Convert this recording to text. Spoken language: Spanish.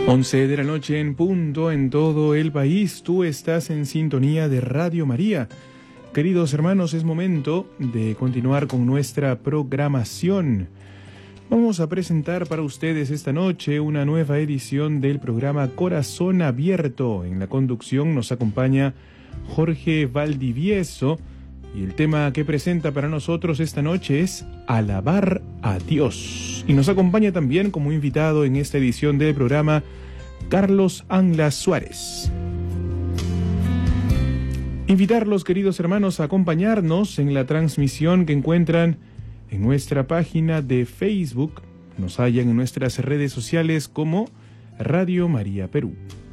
11 de la noche en punto en todo el país. Tú estás en sintonía de Radio María. Queridos hermanos, es momento de continuar con nuestra programación. Vamos a presentar para ustedes esta noche una nueva edición del programa Corazón Abierto. En la conducción nos acompaña Jorge Valdivieso y el tema que presenta para nosotros esta noche es Alabar a Dios. Y nos acompaña también como invitado en esta edición del programa Carlos Anglas Suárez. Invitarlos, queridos hermanos, a acompañarnos en la transmisión que encuentran en nuestra página de Facebook. Nos hallan en nuestras redes sociales como Radio María Perú.